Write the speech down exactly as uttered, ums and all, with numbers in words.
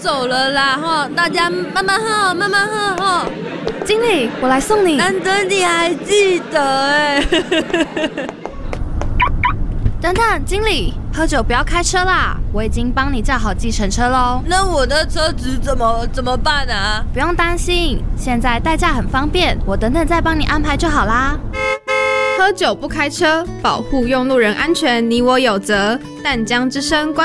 走了啦哈，大家慢慢喝，慢慢喝哈。 经理，我来送你。 难得你还记得哎。 等等，经理，喝酒不要开车啦，我已经帮你叫好计程车喽。 那我的车子怎么怎么办啊？ 不用担心，现在代驾很方便，我等等再帮你安排就好啦。 喝酒不开车，保护用路人安全，你我有责。淡江之声关